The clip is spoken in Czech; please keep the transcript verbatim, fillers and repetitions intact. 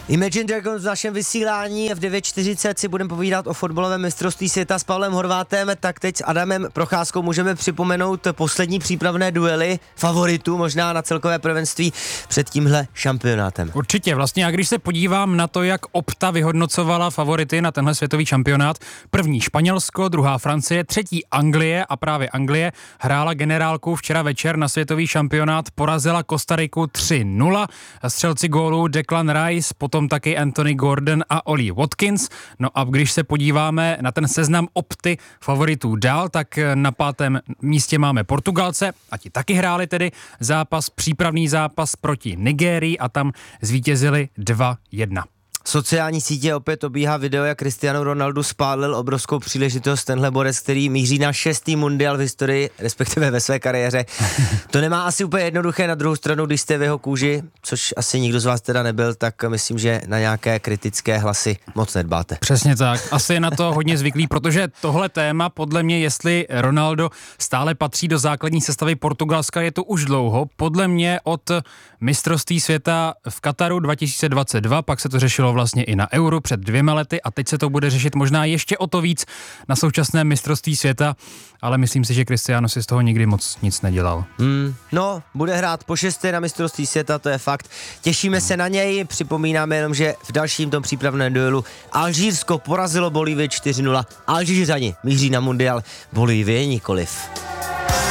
Imagine Dragons v našem vysílání v devět čtyřicet si budeme povídat o fotbalovém mistrovství světa s Pavlem Horvátem, tak teď s Adamem Procházkou můžeme připomenout poslední přípravné duely favoritů možná na celkové prvenství před tímhle šampionátem. Určitě, vlastně a když se podívám na to, jak Opta vyhodnocovala favority na tenhle světový šampionát, první Španělsko, druhá Francie, třetí Anglie a právě Anglie hrála generálku včera večer na světový šampionát, porazila Kostariku tři nula, střelci gólů Declan Rice, potom taky Anthony Gordon a Ollie Watkins. No a když se podíváme na ten seznam Opty favoritů dál, tak na pátém místě máme Portugalce a ti taky hráli tedy zápas, přípravný zápas proti Nigérii a tam zvítězili dva jedna. Sociální sítě opět obíhá video, jak Cristiano Ronaldo spálil obrovskou příležitost, tenhle borec, který míří na šestý mundial v historii, respektive ve své kariéře. To nemá asi úplně jednoduché, na druhou stranu, když jste v jeho kůži, což asi nikdo z vás teda nebyl, tak myslím, že na nějaké kritické hlasy moc nedbáte. Přesně tak, asi je na to hodně zvyklý, protože tohle téma, podle mě, jestli Ronaldo stále patří do základní sestavy Portugalska, je to už dlouho. Podle mě od mistrovství světa v Kataru dva tisíce dvacet dva, pak se to řešilo vlastně i na Euro před dvěma lety a teď se to bude řešit možná ještě o to víc na současném mistrovství světa, ale myslím si, že Cristiano si z toho nikdy moc nic nedělal. Hmm, no, bude hrát po šesté na mistrovství světa, to je fakt. Těšíme se na něj, připomínáme jenom, že v dalším tom přípravném duelu Alžírsko porazilo Bolívii čtyři nula. Alžířani míří na mundial, Bolívie nikoliv.